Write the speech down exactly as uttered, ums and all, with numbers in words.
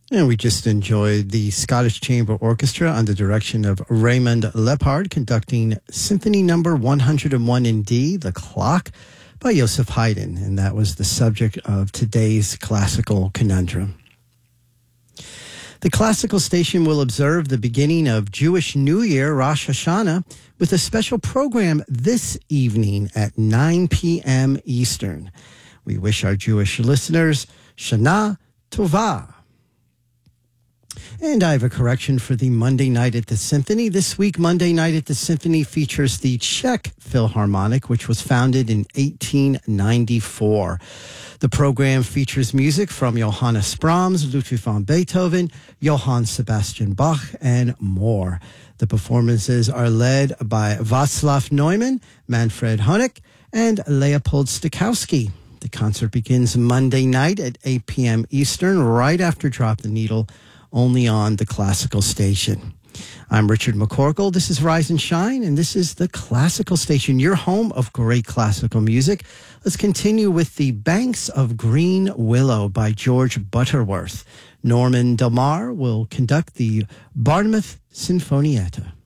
And we just enjoyed the Scottish Chamber Orchestra under direction of Raymond Lepard conducting Symphony Number one hundred one in D, The Clock, by Joseph Haydn. And that was the subject of today's classical conundrum. The classical station will observe the beginning of Jewish New Year, Rosh Hashanah, with a special program this evening at nine p.m. Eastern. We wish our Jewish listeners Shana Tova. And I have a correction for the Monday Night at the Symphony. This week, Monday Night at the Symphony features the Czech Philharmonic, which was founded in eighteen ninety-four. The program features music from Johannes Brahms, Ludwig van Beethoven, Johann Sebastian Bach, and more. The performances are led by Václav Neumann, Manfred Honeck, and Leopold Stokowski. The concert begins Monday night at eight p.m. Eastern, right after Drop the Needle, only on the classical station. I'm Richard McCorkle. This is Rise and Shine, and this is the classical station, your home of great classical music. Let's continue with The Banks of Green Willow by George Butterworth. Norman Del Mar will conduct the Barnumth Sinfonietta.